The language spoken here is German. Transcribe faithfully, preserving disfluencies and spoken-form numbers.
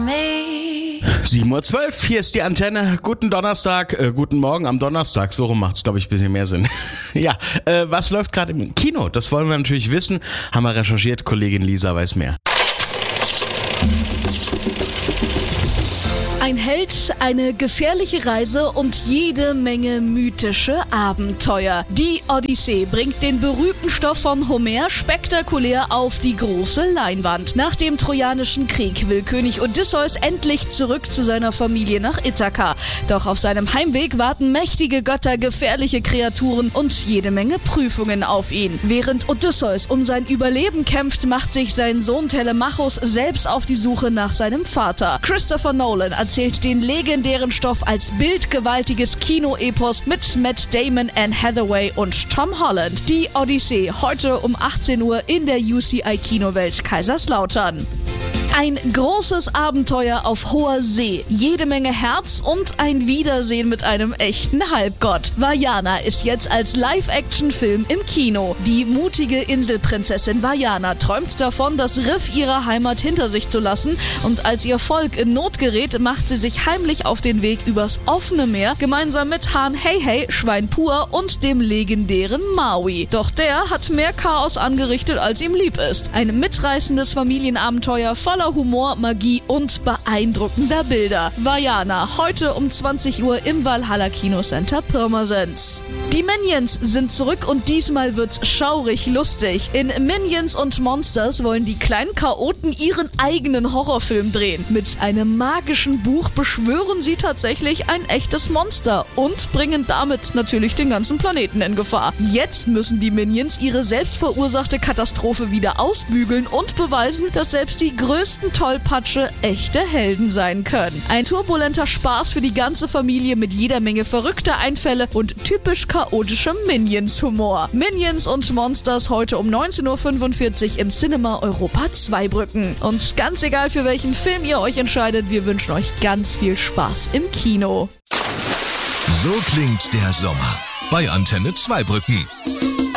sieben Uhr zwölf, hier ist die Antenne. Guten Donnerstag, äh, guten Morgen am Donnerstag. So rum macht's, glaube ich, ein bisschen mehr Sinn. ja, äh, was läuft gerade im Kino? Das wollen wir natürlich wissen. Haben wir recherchiert, Kollegin Lisa weiß mehr. Ein Held, eine gefährliche Reise und jede Menge mythische Abenteuer. Die Odyssee bringt den berühmten Stoff von Homer spektakulär auf die große Leinwand. Nach dem Trojanischen Krieg will König Odysseus endlich zurück zu seiner Familie nach Ithaka. Doch auf seinem Heimweg warten mächtige Götter, gefährliche Kreaturen und jede Menge Prüfungen auf ihn. Während Odysseus um sein Überleben kämpft, macht sich sein Sohn Telemachos selbst auf die Suche nach seinem Vater. Christopher Nolan erzählt den legendären Stoff als bildgewaltiges Kinoepos mit Matt Damon, Anne Hathaway und Tom Holland. Die Odyssee, heute um achtzehn Uhr in der U C I Kinowelt Kaiserslautern. Ein großes Abenteuer auf hoher See, jede Menge Herz und ein Wiedersehen mit einem echten Halbgott. Vajana ist jetzt als Live-Action-Film im Kino. Die mutige Inselprinzessin Vajana träumt davon, das Riff ihrer Heimat hinter sich zu lassen, und als ihr Volk in Not gerät, macht sie sich heimlich auf den Weg übers offene Meer, gemeinsam mit Hahn Hey Hey, Schwein Pur und dem legendären Maui. Doch der hat mehr Chaos angerichtet, als ihm lieb ist. Ein mitreißendes Familienabenteuer voller Humor, Magie und beeindruckender Bilder. Vajana, heute um zwanzig Uhr im Valhalla Kinocenter Pirmasens. Die Minions sind zurück und diesmal wird's schaurig lustig. In Minions und Monsters wollen die kleinen Chaoten ihren eigenen Horrorfilm drehen. Mit einem magischen Buch beschwören sie tatsächlich ein echtes Monster und bringen damit natürlich den ganzen Planeten in Gefahr. Jetzt müssen die Minions ihre selbstverursachte Katastrophe wieder ausbügeln und beweisen, dass selbst die größten Tollpatsche echte Helden sein können. Ein turbulenter Spaß für die ganze Familie mit jeder Menge verrückter Einfälle und typisch chaotischem Minions-Humor. Minions und Monsters heute um neunzehn Uhr fünfundvierzig im Cinema Europa Zweibrücken. Und ganz egal, für welchen Film ihr euch entscheidet, wir wünschen euch ganz viel Spaß im Kino. So klingt der Sommer bei Antenne Zweibrücken.